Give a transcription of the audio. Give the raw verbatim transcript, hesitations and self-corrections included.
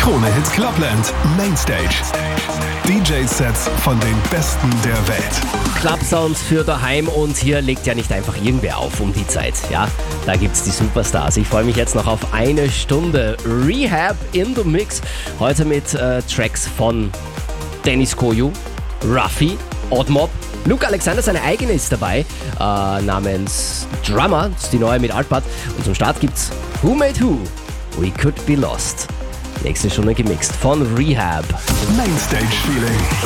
Krone Hits Clubland Mainstage. D J-Sets von den Besten der Welt. Club-Sounds für daheim und hier legt ja nicht einfach irgendwer auf um die Zeit. Ja, da gibt's die Superstars. Ich freue mich jetzt noch auf eine Stunde Rehab in the Mix. Heute mit äh, Tracks von Dennis Koyu, Ruffy, Oddmob. Luke Alexander, seine eigene ist dabei, äh, namens Drummer, das ist die neue mit Altbad. Und zum Start gibt's Who Made Who? We Could Be Lost. Nächste Stunde gemixt von Rehab. Mainstage Feeling.